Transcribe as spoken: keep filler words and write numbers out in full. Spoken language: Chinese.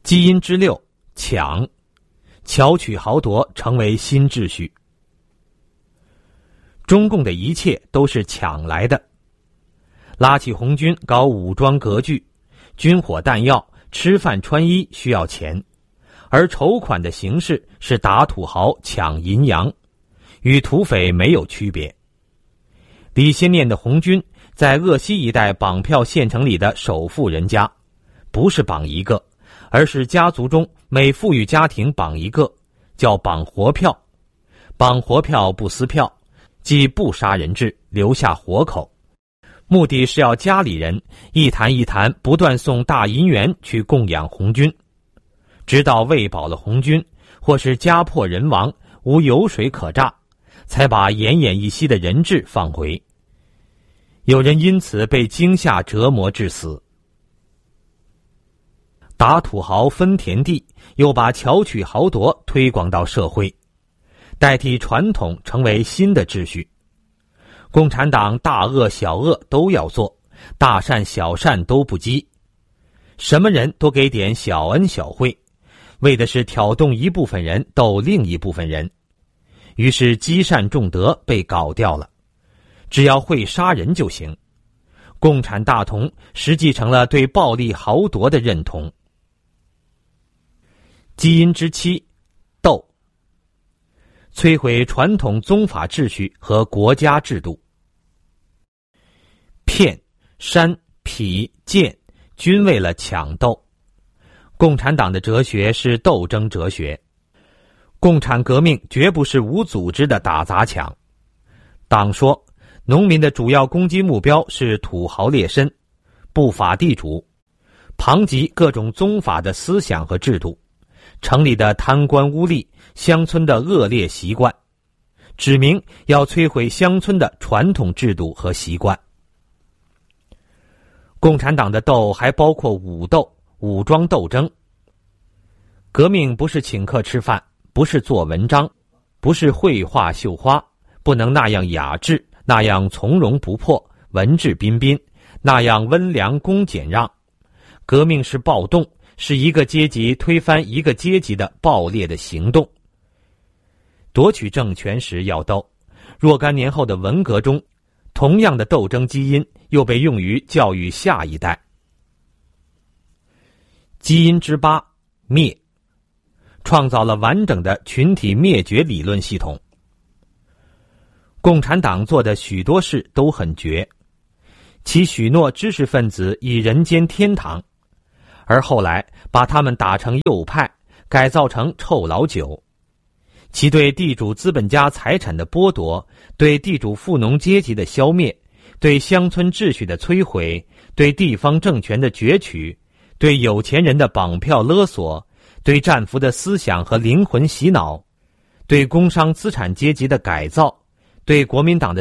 基因之六，抢，巧取豪夺成为新秩序。中共的一切都是抢来的，拉起红军搞武装割据，军火弹药、吃饭穿衣需要钱，而筹款的形式是打土豪抢银洋，与土匪没有区别。李先念的红军在鄂西一带绑票县城里的首富人家，不是绑一个，而是家族中每富裕家庭绑一个，叫绑活票。绑活票不撕票，即不杀人质，留下活口，目的是要家里人一坛一坛不断送大银元去供养红军，直到喂饱了红军，或是家破人亡，无油水可榨，才把奄奄一息的人质放回。有人因此被惊吓折磨致死。打土豪分田地，又把巧取豪夺推广到社会，代替传统成为新的秩序。共产党大恶小恶都要做，大善小善都不积，什么人都给点小恩小惠，为的是挑动一部分人斗另一部分人。于是积善重德被搞掉了，只要会杀人就行。共产大同实际成了对暴力豪夺的认同。基因之七，斗，摧毁传统宗法秩序和国家制度。骗、煽、痞、贱均为了抢斗。共产党的哲学是斗争哲学，共产革命绝不是无组织的打砸抢。党说，农民的主要攻击目标是土豪劣绅、不法地主，旁及各种宗法的思想和制度，城里的贪官污吏，乡村的恶劣习惯，指明要摧毁乡村的传统制度和习惯。共产党的斗还包括武斗、武装斗争。革命不是请客吃饭，不是做文章，不是绘画绣花，不能那样雅致，那样从容不迫，文质彬彬，那样温良恭俭让。革命是暴动，是一个阶级推翻一个阶级的暴烈的行动。夺取政权时要斗，若干年后的文革中，同样的斗争基因又被用于教育下一代。基因之八，灭，创造了完整的群体灭绝理论系统。共产党做的许多事都很绝，其许诺知识分子以人间天堂，而后来把他们打成右派，改造成臭老九。其对地主资本家财产的剥夺，对地主富农阶级的消灭，对乡村秩序的摧毁，对地方政权的攫取，对有钱人的绑票勒索，对战俘的思想和灵魂洗脑，对工商资产阶级的改造，对国民党的